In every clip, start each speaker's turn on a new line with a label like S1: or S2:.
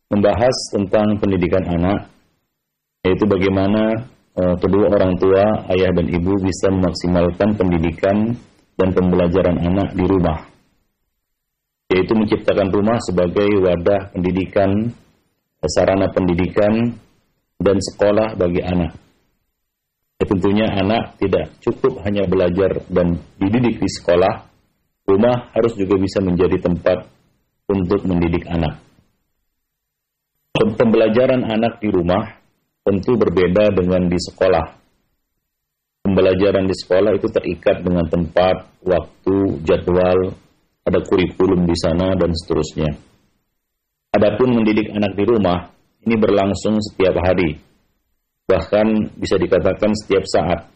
S1: membahas tentang pendidikan anak, yaitu bagaimana kedua orang tua, ayah dan ibu bisa memaksimalkan pendidikan dan pembelajaran anak di rumah, yaitu menciptakan rumah sebagai wadah pendidikan, sarana pendidikan, dan sekolah bagi anak. Tentunya anak tidak cukup hanya belajar dan dididik di sekolah, rumah harus juga bisa menjadi tempat untuk mendidik anak. Pembelajaran anak di rumah tentu berbeda dengan di sekolah. Pembelajaran di sekolah itu terikat dengan tempat, waktu, jadwal, ada kurikulum di sana, dan seterusnya. Adapun mendidik anak di rumah, ini berlangsung setiap hari, bahkan bisa dikatakan setiap saat.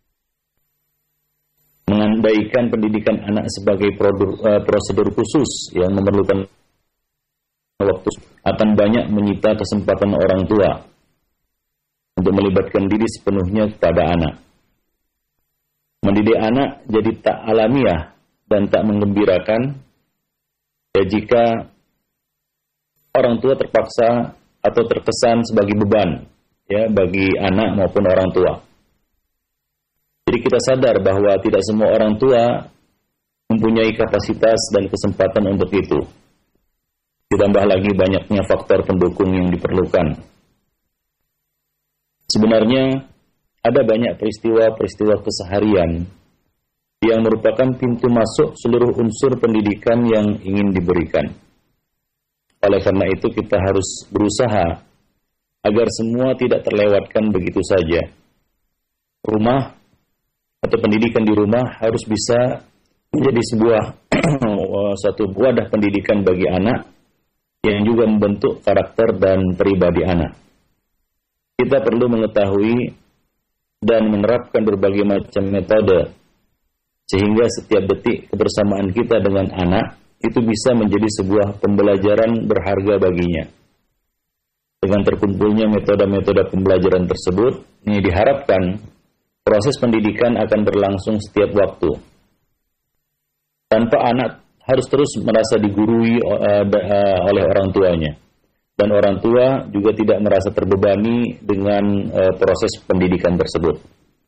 S1: Mengandaikan pendidikan anak sebagai prosedur khusus yang memerlukan waktu akan banyak menyita kesempatan orang tua untuk melibatkan diri sepenuhnya kepada anak. Mendidik anak jadi tak alamiah dan tak menggembirakan ya jika orang tua terpaksa atau terkesan sebagai beban ya bagi anak maupun orang tua. Jadi kita sadar bahwa tidak semua orang tua mempunyai kapasitas dan kesempatan untuk itu. Ditambah lagi banyaknya faktor pendukung yang diperlukan. Sebenarnya ada banyak peristiwa-peristiwa keseharian yang merupakan pintu masuk seluruh unsur pendidikan yang ingin diberikan. Oleh karena itu kita harus berusaha agar semua tidak terlewatkan begitu saja. Rumah atau pendidikan di rumah harus bisa menjadi sebuah satu wadah pendidikan bagi anak yang juga membentuk karakter dan pribadi anak. Kita perlu mengetahui dan menerapkan berbagai macam metode sehingga setiap detik kebersamaan kita dengan anak itu bisa menjadi sebuah pembelajaran berharga baginya. Dengan terkumpulnya metode-metode pembelajaran tersebut, ini diharapkan proses pendidikan akan berlangsung setiap waktu. Tanpa anak harus terus merasa digurui oleh orang tuanya. Dan orang tua juga tidak merasa terbebani dengan proses pendidikan tersebut.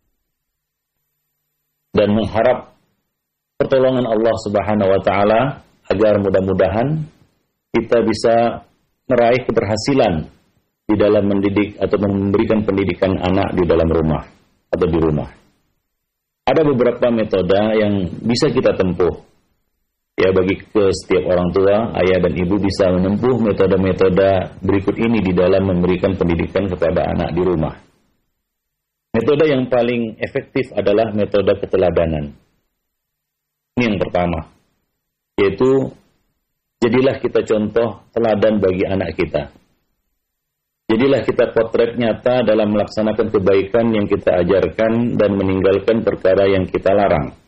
S1: Dan mengharap pertolongan Allah Subhanahu wa taala agar mudah-mudahan kita bisa meraih keberhasilan di dalam mendidik atau memberikan pendidikan anak di dalam rumah atau di rumah. Ada beberapa metode yang bisa kita tempuh. Ya, bagi setiap orang tua, ayah dan ibu bisa menempuh metode-metode berikut ini di dalam memberikan pendidikan kepada anak di rumah. Metode yang paling efektif adalah metode keteladanan. Ini yang pertama, yaitu jadilah kita contoh teladan bagi anak kita. Jadilah kita potret nyata dalam melaksanakan kebaikan yang kita ajarkan dan meninggalkan perkara yang kita larang.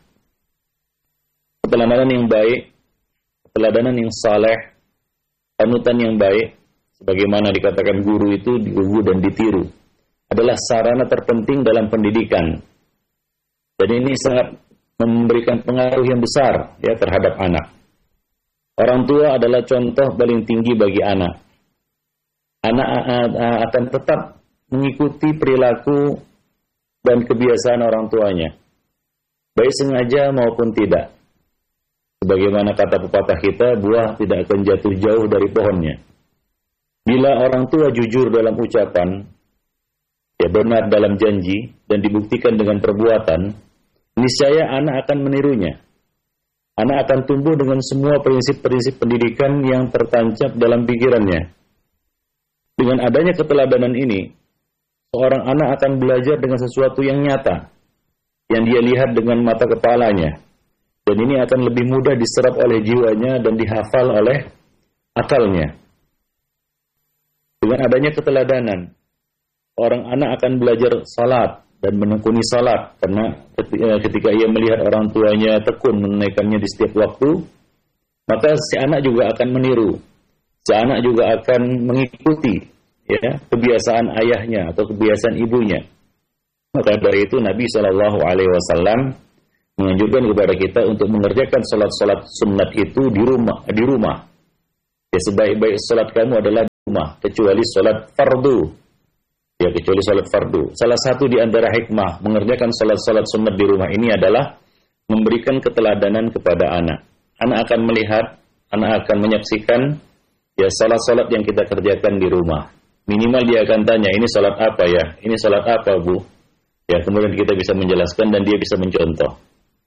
S1: Keteladanan yang baik, keteladanan yang saleh, panutan yang baik, sebagaimana dikatakan guru itu digugu dan ditiru, adalah sarana terpenting dalam pendidikan. Dan ini sangat memberikan pengaruh yang besar ya terhadap anak. Orang tua adalah contoh paling tinggi bagi anak. Anak akan tetap mengikuti perilaku dan kebiasaan orang tuanya, baik sengaja maupun tidak. Sebagaimana kata pepatah kita, buah tidak akan jatuh jauh dari pohonnya. Bila orang tua jujur dalam ucapan, ya benar dalam janji, dan dibuktikan dengan perbuatan, niscaya anak akan menirunya. Anak akan tumbuh dengan semua prinsip-prinsip pendidikan yang tertancap dalam pikirannya. Dengan adanya keteladanan ini, seorang anak akan belajar dengan sesuatu yang nyata, yang dia lihat dengan mata kepalanya. Dan ini akan lebih mudah diserap oleh jiwanya dan dihafal oleh akalnya. Dengan adanya keteladanan, orang anak akan belajar salat dan menekuni salat. Karena ketika ia melihat orang tuanya tekun menunaikannya di setiap waktu, maka si anak juga akan meniru. Si anak juga akan mengikuti ya, kebiasaan ayahnya atau kebiasaan ibunya. Maka dari itu Nabi SAW menganjurkan kepada kita untuk mengerjakan salat-salat sunat itu di rumah. Ya, sebaik-baik salat kamu adalah rumah kecuali salat fardu. Ya, kecuali salat fardu. Salah satu di antara hikmah mengerjakan salat-salat sunat di rumah ini adalah memberikan keteladanan kepada anak. Anak akan melihat, anak akan menyaksikan ya salat-salat yang kita kerjakan di rumah. Minimal dia akan tanya, ini salat apa ya? Ini salat apa, Bu? Ya, kemudian kita bisa menjelaskan dan dia bisa mencontoh.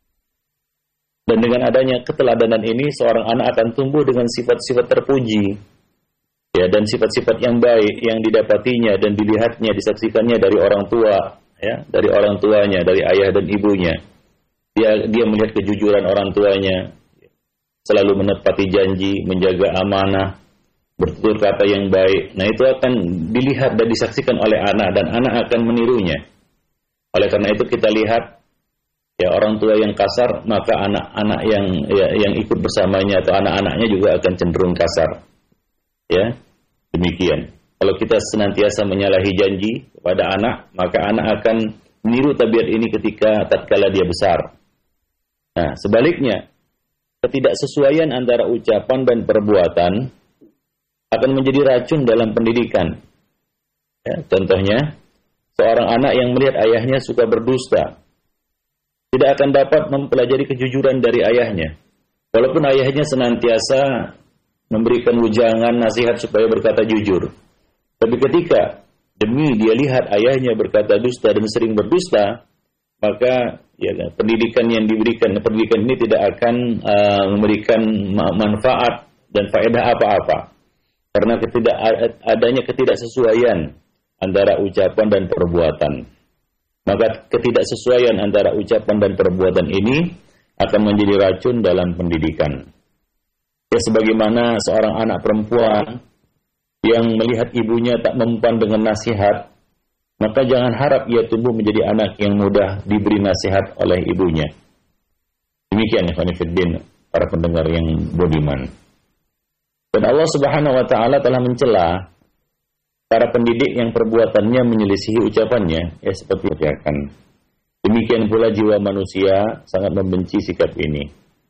S1: Dan dengan adanya keteladanan ini, seorang anak akan tumbuh dengan sifat-sifat terpuji. Ya, dan sifat-sifat yang baik yang didapatinya dan dilihatnya, disaksikannya dari orang tua, ya, dari orang tuanya, dari ayah dan ibunya. Dia melihat kejujuran orang tuanya, selalu menepati janji, menjaga amanah, bertutur kata yang baik. Nah, itu akan dilihat dan disaksikan oleh anak dan anak akan menirunya. Oleh karena itu kita lihat ya orang tua yang kasar, maka anak-anak yang ikut bersamanya atau anak-anaknya juga akan cenderung kasar. Ya, demikian. Kalau kita senantiasa menyalahi janji kepada anak, maka anak akan meniru tabiat ini ketika tatkala dia besar. Nah, sebaliknya, ketidaksesuaian antara ucapan dan perbuatan akan menjadi racun dalam pendidikan. Ya, contohnya, seorang anak yang melihat ayahnya suka berdusta, tidak akan dapat mempelajari kejujuran dari ayahnya. Walaupun ayahnya senantiasa memberikan wejangan, nasihat supaya berkata jujur. Tapi ketika demi dia lihat ayahnya berkata dusta dan sering berdusta, maka ya, pendidikan yang diberikan, pendidikan ini tidak akan memberikan manfaat dan faedah apa-apa. Karena adanya ketidaksesuaian antara ucapan dan perbuatan. Maka ketidaksesuaian antara ucapan dan perbuatan ini akan menjadi racun dalam pendidikan. Ya, sebagaimana seorang anak perempuan yang melihat ibunya tak mempan dengan nasihat, maka jangan harap ia tumbuh menjadi anak yang mudah diberi nasihat oleh ibunya. Demikian ya Khonifuddin, para pendengar yang budiman. Dan Allah Subhanahu wa taala telah mencela para pendidik yang perbuatannya menyelisihi ucapannya, ya seperti akan. Demikian pula jiwa manusia sangat membenci sikap ini.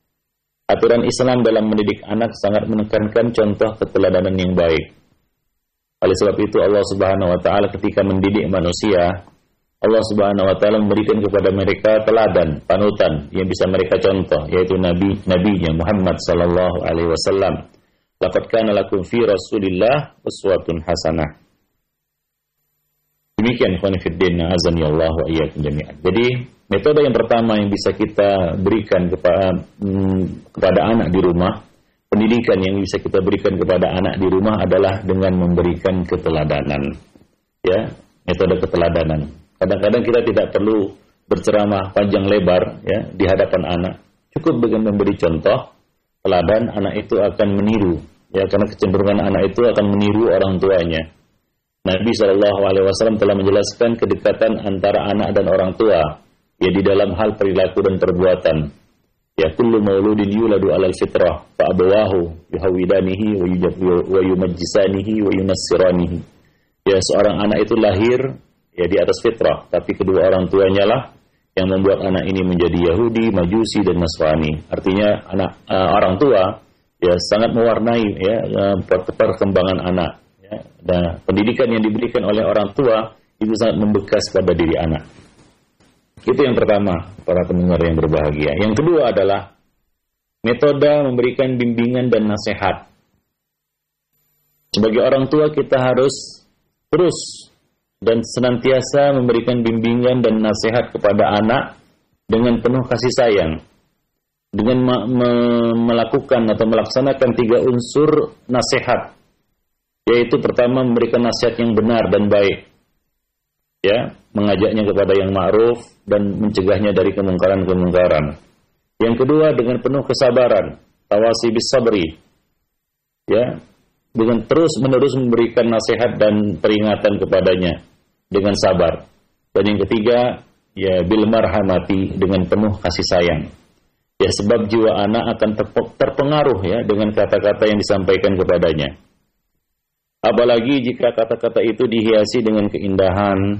S1: Aturan Islam dalam mendidik anak sangat menekankan contoh keteladanan yang baik. Oleh sebab itu Allah Subhanahu wa taala ketika mendidik manusia, Allah Subhanahu wa taala memberikan kepada mereka teladan, panutan yang bisa mereka contoh, yaitu nabinya Muhammad sallallahu alaihi wasallam. Laqad kana lakum fi Rasulillah uswatun hasanah. Demikian khonifuddin azani Allah wa iyyakum jami'an. Jadi metode yang pertama yang bisa kita berikan kepada anak di rumah, pendidikan yang bisa kita berikan kepada anak di rumah adalah dengan memberikan keteladanan. Ya, metode keteladanan. Kadang-kadang kita tidak perlu berceramah panjang lebar ya di hadapan anak. Cukup dengan memberi contoh teladan, anak itu akan meniru. Ya, karena kecenderungan anak itu akan meniru orang tuanya. Nabi SAW telah menjelaskan kedekatan antara anak dan orang tua, ya di dalam hal perilaku dan perbuatan. Ya kullu mauludin yuladu alal fitrah fa abawahu yuhawidanihi wa yumajjisanihi wa yunassiranihi. Ya seorang anak itu lahir ya di atas fitrah, tapi kedua orang tuanya lah yang membuat anak ini menjadi Yahudi, Majusi dan Nasrani. Artinya orang tua ya sangat mewarnai ya perkembangan anak. Ya, dan pendidikan yang diberikan oleh orang tua itu sangat membekas pada diri anak. Itu yang pertama, para pendengar yang berbahagia. Yang kedua adalah metode memberikan bimbingan dan nasihat. Sebagai orang tua kita harus terus dan senantiasa memberikan bimbingan dan nasihat kepada anak dengan penuh kasih sayang. Dengan melakukan atau melaksanakan 3 unsur nasihat. Yaitu pertama memberikan nasihat yang benar dan baik. Ya, mengajaknya kepada yang ma'ruf dan mencegahnya dari kemungkaran-kemungkaran. Yang kedua dengan penuh kesabaran, tawasi bis sabri. Ya, dengan terus-menerus memberikan nasihat dan peringatan kepadanya dengan sabar. Dan yang ketiga, ya bil marhamati, dengan penuh kasih sayang. Ya, sebab jiwa anak akan terpengaruh ya dengan kata-kata yang disampaikan kepadanya. Apalagi jika kata-kata itu dihiasi dengan keindahan,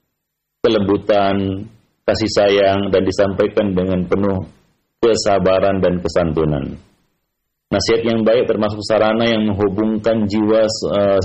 S1: kelembutan, kasih sayang, dan disampaikan dengan penuh kesabaran dan kesantunan. Nasihat yang baik termasuk sarana yang menghubungkan jiwa